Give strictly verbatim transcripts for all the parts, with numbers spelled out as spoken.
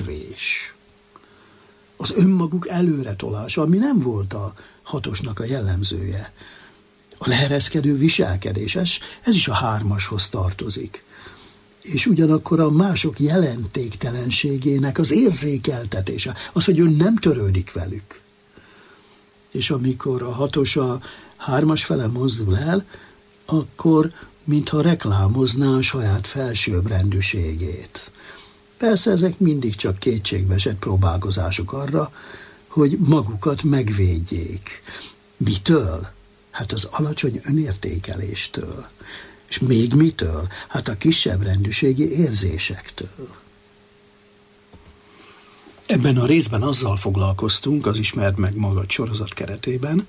törekvés, az önmaguk előretolása, ami nem volt a hatosnak a jellemzője. A leereszkedő viselkedés, ez, ez is a hármashoz tartozik. És ugyanakkor a mások jelentéktelenségének az érzékeltetése, az, hogy ön nem törődik velük. És amikor a hatos a hármas fele mozdul el, akkor mintha reklámozná a saját felsőbbrendűségét. Persze ezek mindig csak kétségbeesett próbálkozások arra, hogy magukat megvédjék. Mitől? Hát az alacsony önértékeléstől. És még mitől? Hát a kisebb rendűségi érzésektől. Ebben a részben azzal foglalkoztunk, az Ismerd meg magad sorozat keretében,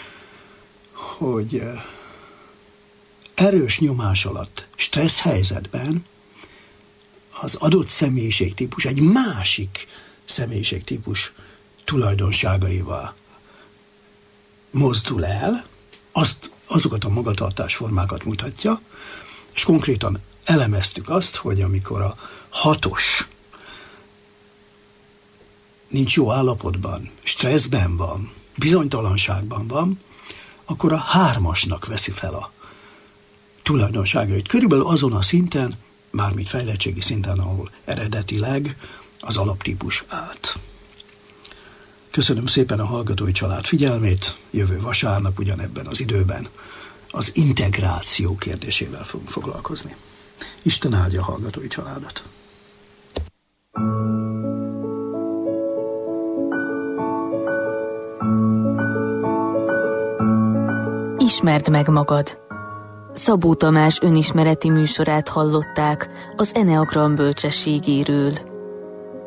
hogy erős nyomás alatt, stressz helyzetben az adott személyiségtípus egy másik személyiségtípus tulajdonságaival mozdul el, azt, azokat a magatartásformákat mutatja, és konkrétan elemeztük azt, hogy amikor a hatos nincs jó állapotban, stresszben van, bizonytalanságban van, akkor a hármasnak veszi fel a tulajdonságait. Körülbelül azon a szinten, mármint fejlettségi szinten, ahol eredetileg az alaptípus állt. Köszönöm szépen a hallgatói család figyelmét, jövő vasárnap ugyanebben az időben az integráció kérdésével fogunk foglalkozni. Isten áldja a hallgatói családot! Ismerd meg magad! Szabó Tamás önismereti műsorát hallották az Eneagram bölcsességéről.